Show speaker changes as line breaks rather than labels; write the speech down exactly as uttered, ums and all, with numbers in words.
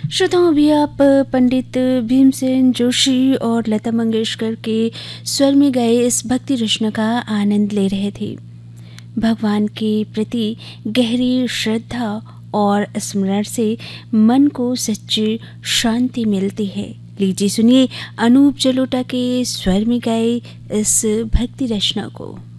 श्रोताओं, अभी आप पंडित भीमसेन जोशी और लता मंगेशकर के स्वर में गाए इस भक्ति रचना का आनंद ले रहे थे। भगवान के प्रति गहरी श्रद्धा और स्मरण से मन को सच्ची शांति मिलती है। लीजिए सुनिए अनूप जलोटा के स्वर में गाए इस भक्ति रचना को।